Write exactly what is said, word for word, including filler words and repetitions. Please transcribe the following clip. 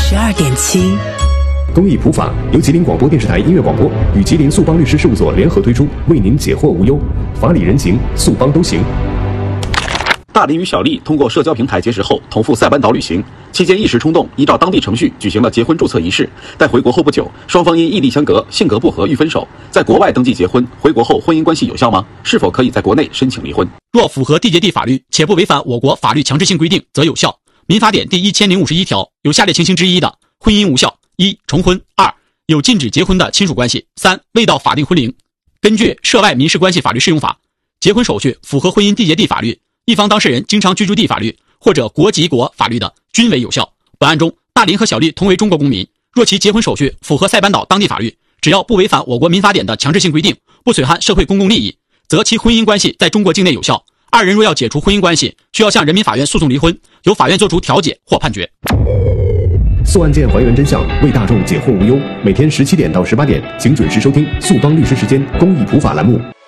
十二点七。 公益普法由吉林广播电视台音乐广播与吉林速邦律师事务所联合推出，为您解惑无忧，法理人情，速邦都行。 大林与小丽通过社交平台结识后，同赴塞班岛旅行期间一时冲动，依照当地程序举行了结婚注册仪式。但回国后不久，双方因异地相隔、性格不合欲分手。在国外登记结婚，回国后婚姻关系有效吗？是否可以在国内申请离婚？ 若符合缔结地法律且不违反我国法律强制性规定，则有效。民法典第一千零五十一条有下列情形之一的，婚姻无效：一、重婚；二、有禁止结婚的亲属关系；三、未到法定婚龄。根据《涉外民事关系法律适用法》，结婚手续符合婚姻缔结地法律、一方当事人经常居住地法律或者国籍国法律的，均为有效。本案中，大林和小丽同为中国公民，若其结婚手续符合塞班岛当地法律，只要不违反我国民法典的强制性规定，不损害社会公共利益，则其婚姻关系在中国境内有效。二人若要解除婚姻关系，需要向人民法院诉讼离婚，由法院作出调解或判决。 诉案件还原真相，为大众解惑无忧。每天十七点到十八点，请准时收听速邦律师时间公益普法栏目。